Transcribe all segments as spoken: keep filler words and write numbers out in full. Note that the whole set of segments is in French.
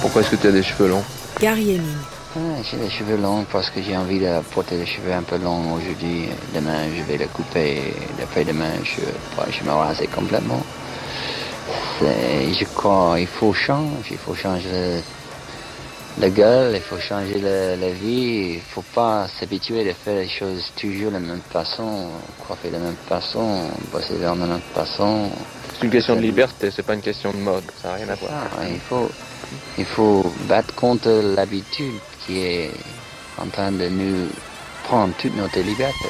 Pourquoi est-ce que tu as des cheveux longs? Gary Heming. Ah, j'ai les cheveux longs parce que j'ai envie de porter les cheveux un peu longs aujourd'hui. Demain, je vais les couper. Après-demain, je, je me raser complètement. C'est, je crois qu'il faut changer. Il faut changer le, la gueule, il faut changer la, la vie. Il ne faut pas s'habituer à faire les choses toujours de la même façon, coiffer de la même façon, bosser de la même façon. C'est une question de liberté, c'est pas une question de mode, ça n'a rien à voir. Ah, il faut, il faut battre contre l'habitude qui est en train de nous prendre toute notre liberté.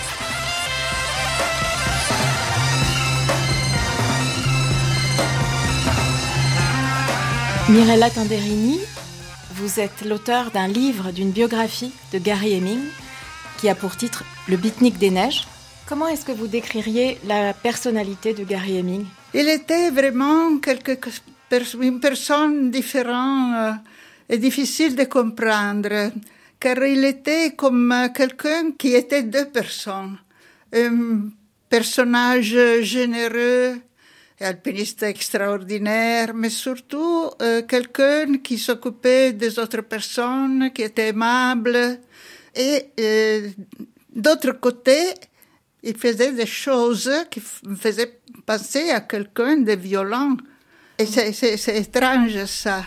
Mirella Canderini, vous êtes l'auteur d'un livre, d'une biographie de Gary Heming, qui a pour titre Le Beatnik des neiges. Comment est-ce que vous décririez la personnalité de Gary Heming? Il était vraiment quelque, une personne différente euh, et difficile de comprendre, car il était comme quelqu'un qui était deux personnes. Un personnage généreux, alpiniste extraordinaire, mais surtout euh, quelqu'un qui s'occupait des autres personnes, qui était aimable. Et euh, d'autre côté, il faisait des choses qui me faisaient penser à quelqu'un de violent. Et c'est, c'est, c'est étrange, ça.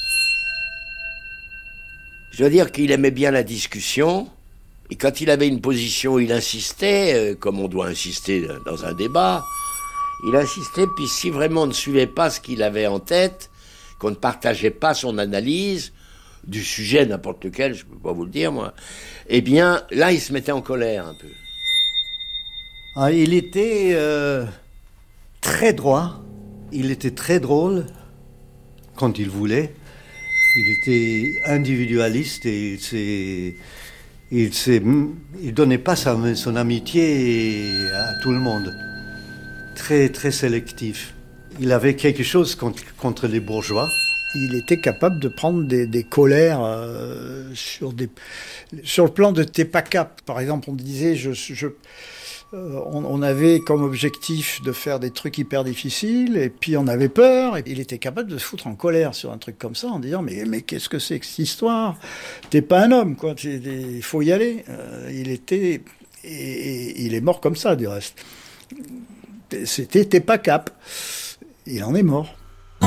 Je dois dire qu'il aimait bien la discussion. Et quand il avait une position, il insistait, euh, comme on doit insister dans un débat. Il insistait, puis si vraiment on ne suivait pas ce qu'il avait en tête, qu'on ne partageait pas son analyse, du sujet n'importe lequel, je ne peux pas vous le dire, moi, eh bien, là, il se mettait en colère un peu. Ah, il était euh, très droit, il était très drôle quand il voulait. Il était individualiste et il s'est, il s'est, il donnait pas sa, son amitié à tout le monde. Très, très sélectif. Il avait quelque chose contre, contre les bourgeois. Il était capable de prendre des, des colères euh, sur, des, sur le plan de tes pas cap. Par exemple, on disait, je, je, euh, on, on avait comme objectif de faire des trucs hyper difficiles, et puis on avait peur, et il était capable de se foutre en colère sur un truc comme ça, en disant, mais, mais qu'est-ce que c'est que cette histoire? T'es pas un homme, quoi. Il faut y aller. Euh, il était... Et, et il est mort comme ça, du reste. C'était t'es pas cap. Il en est mort.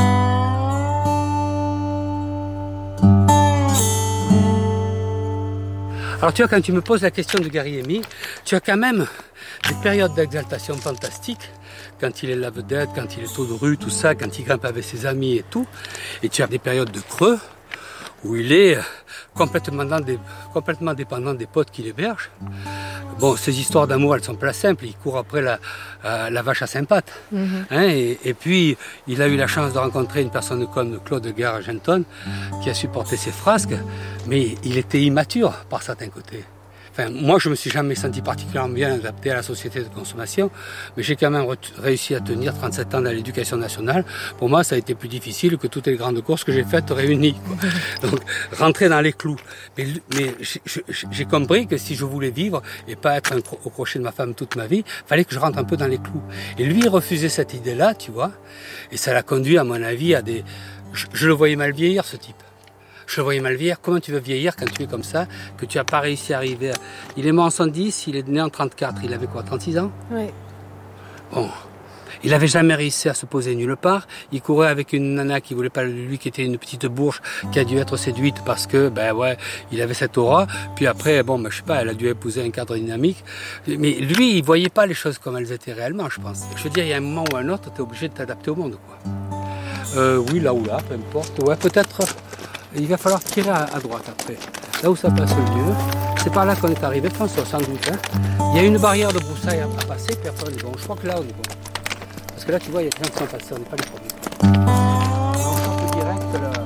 Alors tu vois, quand tu me poses la question de Gary Heming, tu as quand même des périodes d'exaltation fantastiques, quand il est la vedette, quand il est au de rue, tout ça, quand il grimpe avec ses amis et tout. Et tu as des périodes de creux, où il est complètement, dans des, complètement dépendant des potes qui l'hébergent. Bon, ces histoires d'amour, elles sont pas simples. Il court après la, euh, la vache à cinq pattes. Mm-hmm. Hein, et, et puis, il a eu la chance de rencontrer une personne comme Claude Gare-Argenton, qui a supporté ses frasques, mais il était immature par certains côtés. Enfin, moi, je me suis jamais senti particulièrement bien adapté à la société de consommation, mais j'ai quand même re- réussi à tenir trente-sept ans dans l'éducation nationale. Pour moi, ça a été plus difficile que toutes les grandes courses que j'ai faites réunies, quoi. Donc, rentrer dans les clous. Mais, mais j'ai, j'ai compris que si je voulais vivre et pas être au crochet de ma femme toute ma vie, fallait que je rentre un peu dans les clous. Et lui, il refusait cette idée-là, tu vois. Et ça l'a conduit, à mon avis, à des... Je, je le voyais mal vieillir, ce type. Je le voyais mal vieillir. Comment tu veux vieillir quand tu es comme ça, que tu n'as pas réussi à arriver à... Il est mort en soixante-dix, il est né en trente-quatre. Il avait quoi, trente-six ans? Oui. Bon. Il n'avait jamais réussi à se poser nulle part. Il courait avec une nana qui voulait pas de lui, qui était une petite bourge, qui a dû être séduite parce que, ben ouais, il avait cette aura. Puis après, bon, ben, je sais pas, elle a dû épouser un cadre dynamique. Mais lui, il voyait pas les choses comme elles étaient réellement, je pense. Je veux dire, il y a un moment ou un autre, tu es obligé de t'adapter au monde, quoi. Euh, oui, là ou là, peu importe. Ouais, peut-être... Il va falloir tirer à, à droite après. Là où ça passe le mieux, c'est par là qu'on est arrivé, François, sans doute. Hein. Il y a une barrière de broussailles à, à passer, puis après on est bon. Je crois que là on est bon. Parce que là, tu vois, il y a des gens qui sont passés, on n'est pas les premiers. On sort direct là.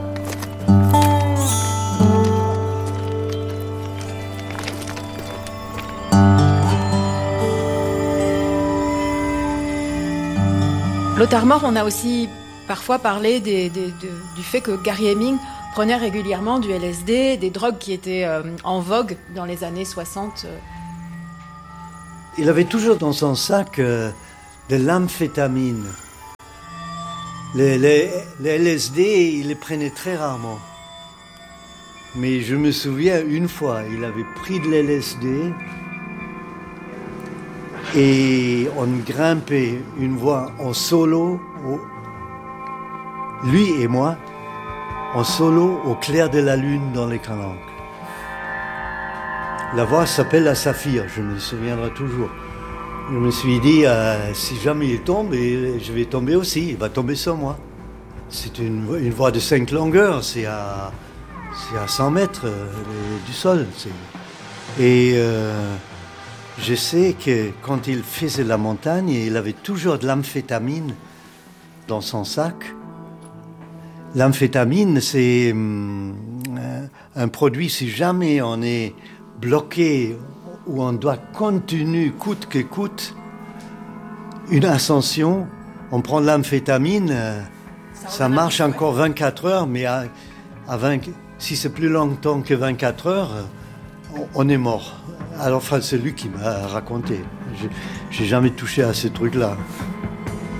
Lothar Mort, on a aussi parfois parlé des, des, de, du fait que Gary Heming prenait régulièrement du L S D, des drogues qui étaient euh, en vogue dans les années soixante. Il avait toujours dans son sac euh, de l'amphétamine. Les, les, les L S D, il les prenait très rarement. Mais je me souviens, une fois, il avait pris de l'L S D et on grimpait une voie en solo, au, lui et moi, en solo au clair de la lune dans les Calanques. La voie s'appelle la Saphir, je me souviendrai toujours. Je me suis dit, euh, si jamais il tombe, je vais tomber aussi, il va tomber sur moi. C'est une, une voie de cinq longueurs, c'est à, c'est à cent mètres euh, du sol. C'est... Et euh, je sais que quand il faisait la montagne, il avait toujours de l'amphétamine dans son sac. L'amphétamine, c'est hum, un produit, si jamais on est bloqué où on doit continuer coûte que coûte une ascension, on prend de l'amphétamine, euh, ça marche encore vingt-quatre heures, mais à, à vingt, si c'est plus longtemps que vingt-quatre heures, on, on est mort. Alors, enfin, c'est lui qui m'a raconté. Je n'ai jamais touché à ces trucs-là.